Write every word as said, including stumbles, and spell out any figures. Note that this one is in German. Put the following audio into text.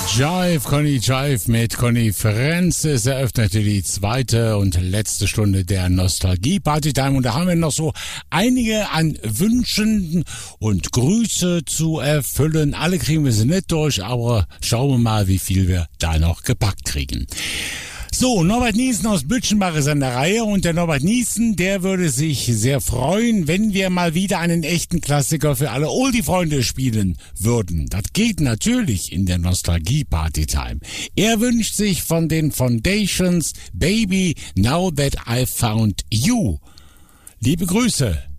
Jive, Conny Jive mit Conny Francis eröffnete die zweite und letzte Stunde der Nostalgie-Party-Time. Und da haben wir noch so einige an Wünschen und Grüße zu erfüllen. Alle kriegen wir sie nicht durch, aber schauen wir mal, wie viel wir da noch gepackt kriegen. So, Norbert Niesen aus Bütchenbach ist an der Reihe und der Norbert Niesen, der würde sich sehr freuen, wenn wir mal wieder einen echten Klassiker für alle Oldie-Freunde spielen würden. Das geht natürlich in der Nostalgie-Party-Time. Er wünscht sich von den Foundations Baby, Now That I Found You. Liebe Grüße,